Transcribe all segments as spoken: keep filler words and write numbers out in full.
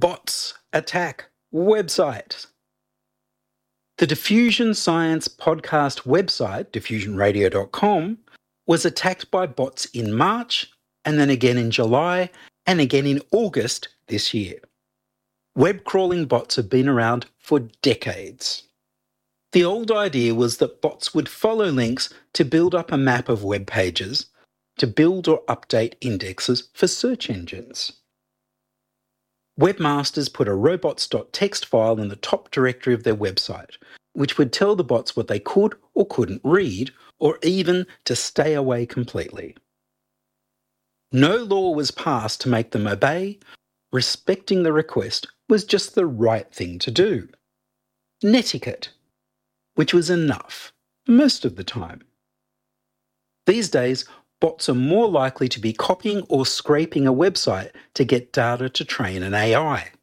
Bots attack website. The Diffusion Science podcast website, diffusion radio dot com, was attacked by bots in March, and then again in July, and again in August this year. Web crawling bots have been around for decades. The old idea was that bots would follow links to build up a map of web pages, to build or update indexes for search engines. Webmasters put a robots.txt file in the top directory of their website, which would tell the bots what they could or couldn't read, or even to stay away completely. No law was passed to make them obey. Respecting the request was just the right thing to do. Netiquette, which was enough most of the time. These days, bots are more likely to be copying or scraping a website to get data to train an A I.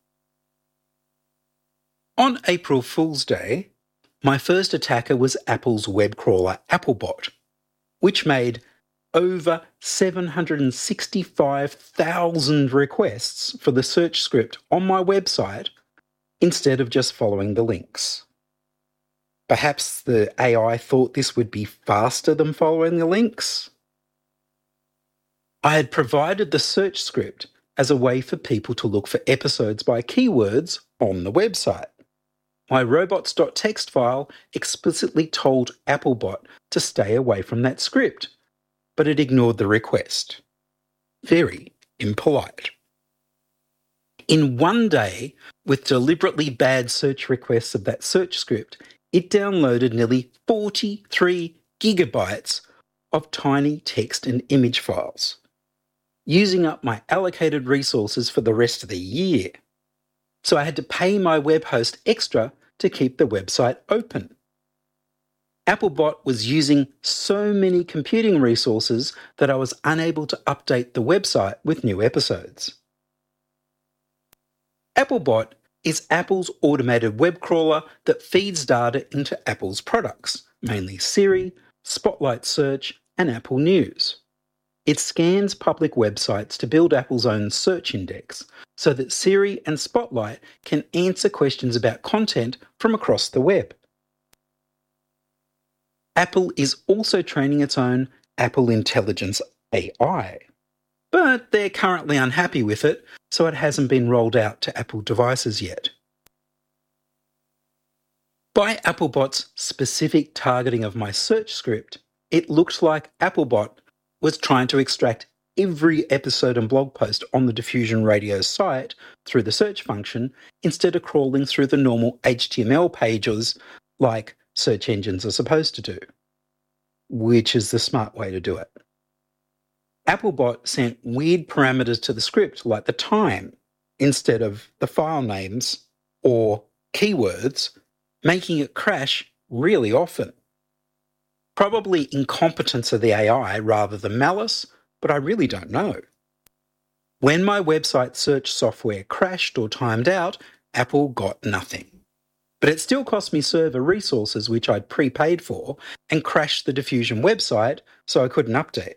On April Fool's Day, my first attacker was Apple's web crawler Applebot, which made over seven hundred sixty-five thousand requests for the search script on my website instead of just following the links. Perhaps the A I thought this would be faster than following the links? I had provided the search script as a way for people to look for episodes by keywords on the website. My robots.txt file explicitly told Applebot to stay away from that script, but it ignored the request. Very impolite. In one day, with deliberately bad search requests of that search script, it downloaded nearly forty-three gigabytes of tiny text and image files, using up my allocated resources for the rest of the year. So I had to pay my web host extra to keep the website open. Applebot was using so many computing resources that I was unable to update the website with new episodes. Applebot is Apple's automated web crawler that feeds data into Apple's products, mainly Siri, Spotlight Search, and Apple News. It scans public websites to build Apple's own search index so that Siri and Spotlight can answer questions about content from across the web. Apple is also training its own Apple Intelligence A I, but they're currently unhappy with it, so it hasn't been rolled out to Apple devices yet. By Applebot's specific targeting of my search script, it looked like Applebot was trying to extract every episode and blog post on the Diffusion Radio site through the search function instead of crawling through the normal H T M L pages like search engines are supposed to do, which is the smart way to do it. Applebot sent weird parameters to the script like the time instead of the file names or keywords, making it crash really often. Probably incompetence of the A I rather than malice, but I really don't know. When my website search software crashed or timed out, Apple got nothing. But it still cost me server resources which I'd prepaid for and crashed the Diffusion website so I couldn't update.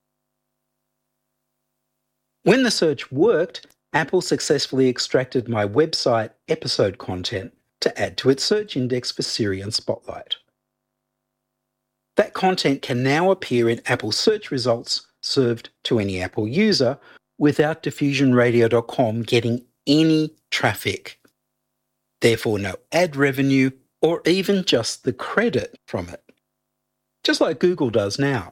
When the search worked, Apple successfully extracted my website episode content to add to its search index for Siri and Spotlight. That content can now appear in Apple search results served to any Apple user without diffusion radio dot com getting any traffic. Therefore, no ad revenue or even just the credit from it. Just like Google does now.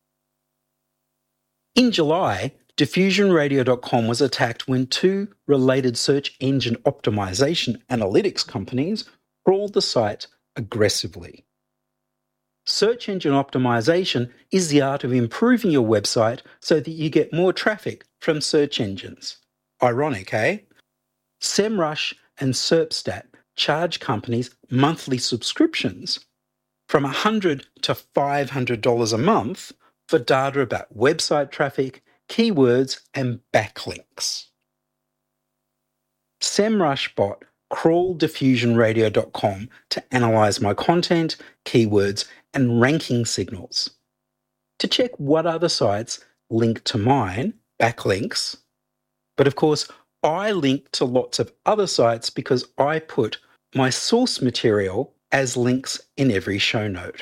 In July, diffusion radio dot com was attacked when two related search engine optimization analytics companies crawled the site aggressively. Search engine optimization is the art of improving your website so that you get more traffic from search engines. Ironic, eh? SEMrush and SERPstat charge companies monthly subscriptions from one hundred dollars to five hundred dollars a month for data about website traffic, keywords, and backlinks. SEMrush bot crawled diffusion radio dot com to analyse my content, keywords, and ranking signals, to check what other sites link to mine, backlinks. But of course, I link to lots of other sites because I put my source material as links in every show note.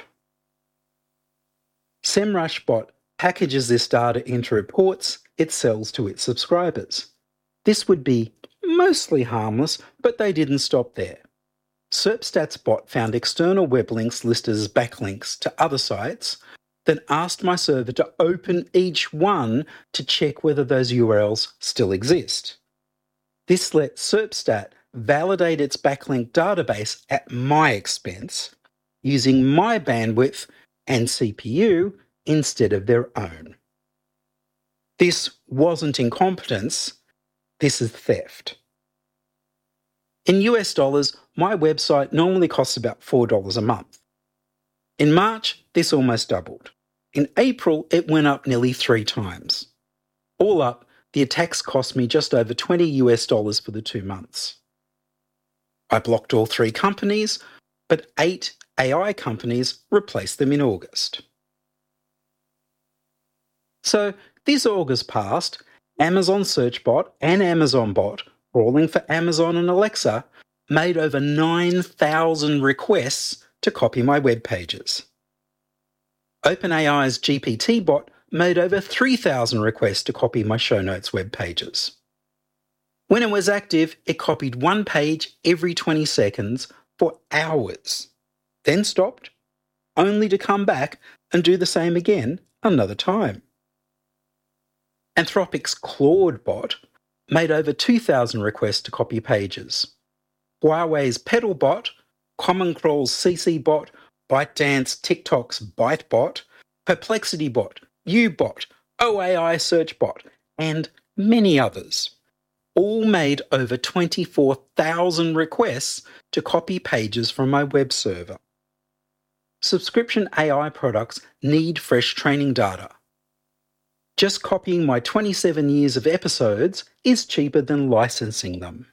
SEMrushBot packages this data into reports it sells to its subscribers. This would be mostly harmless, but they didn't stop there. SERPStatsBot found external web links listed as backlinks to other sites, then asked my server to open each one to check whether those U R Ls still exist. This let SERPstat validate its backlink database at my expense, using my bandwidth and C P U instead of their own. This wasn't incompetence, this is theft. In U S dollars, my website normally costs about four dollars a month. In March, this almost doubled. In April, it went up nearly three times. All up, the attacks cost me just over twenty U S dollars for the two months. I blocked all three companies, but eight A I companies replaced them in August. So this August past, Amazon SearchBot and AmazonBot, crawling for Amazon and Alexa, made over nine thousand requests to copy my web pages. OpenAI's G P T bot made over three thousand requests to copy my show notes web pages. When it was active, it copied one page every twenty seconds for hours, then stopped, only to come back and do the same again another time. Anthropic's Claude bot made over two thousand requests to copy pages. Huawei's Pedalbot, Common Crawl's C C bot, ByteDance TikTok's ByteBot, PerplexityBot, Ubot, O A I SearchBot, and many others all made over twenty-four thousand requests to copy pages from my web server. Subscription A I products need fresh training data. Just copying my twenty-seven years of episodes is cheaper than licensing them.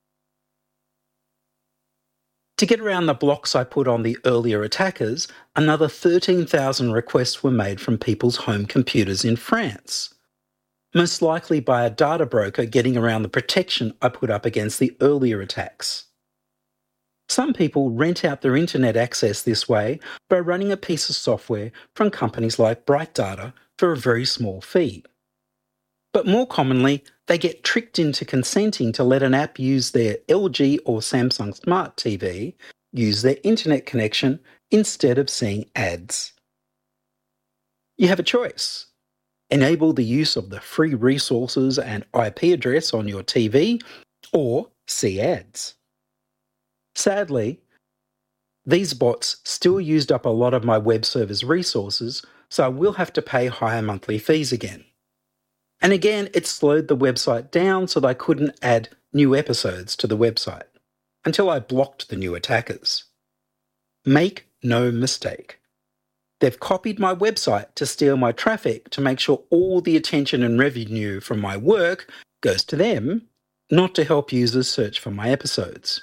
To get around the blocks I put on the earlier attackers, another thirteen thousand requests were made from people's home computers in France, most likely by a data broker getting around the protection I put up against the earlier attacks. Some people rent out their internet access this way by running a piece of software from companies like BrightData for a very small fee. But more commonly, they get tricked into consenting to let an app use their L G or Samsung Smart T V use their internet connection instead of seeing ads. You have a choice. Enable the use of the free resources and I P address on your T V, or see ads. Sadly, these bots still used up a lot of my web server's resources, so I will have to pay higher monthly fees again. And again, it slowed the website down so that I couldn't add new episodes to the website, until I blocked the new attackers. Make no mistake. They've copied my website to steal my traffic to make sure all the attention and revenue from my work goes to them, not to help users search for my episodes.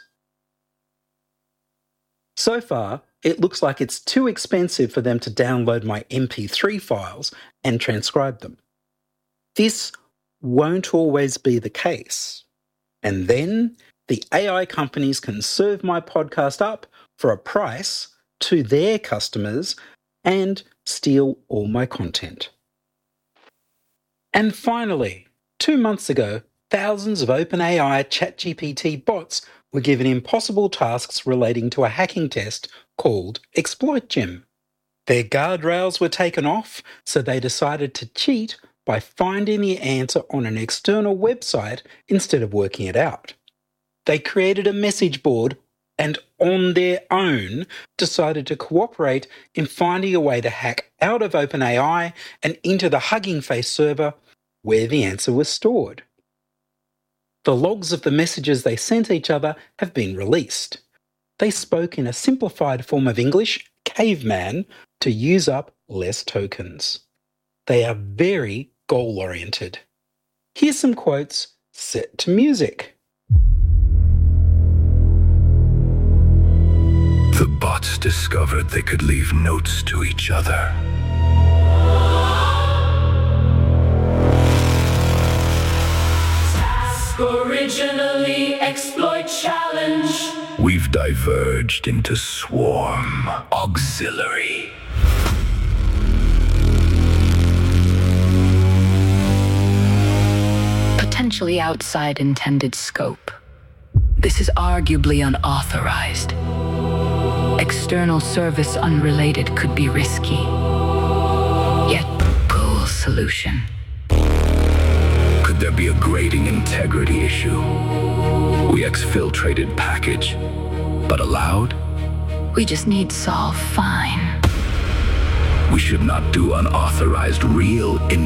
So far, it looks like it's too expensive for them to download my M P three files and transcribe them. This won't always be the case. And then the A I companies can serve my podcast up for a price to their customers and steal all my content. And finally, two months ago, thousands of OpenAI ChatGPT bots were given impossible tasks relating to a hacking test called ExploitGem. Their guardrails were taken off, so they decided to cheat by finding the answer on an external website instead of working it out. They created a message board and on their own decided to cooperate in finding a way to hack out of OpenAI and into the Hugging Face server where the answer was stored. The logs of the messages they sent each other have been released. They spoke in a simplified form of English, caveman, to use up less tokens. They are very goal-oriented. Here's some quotes set to music. The bots discovered they could leave notes to each other. Ask originally, exploit challenge. We've diverged into Swarm Auxiliary. Potentially outside intended scope. This is arguably unauthorized. External service unrelated could be risky. Yet, cool solution. Could there be a grading integrity issue? We exfiltrated package, but allowed? We just need solve fine. We should not do unauthorized real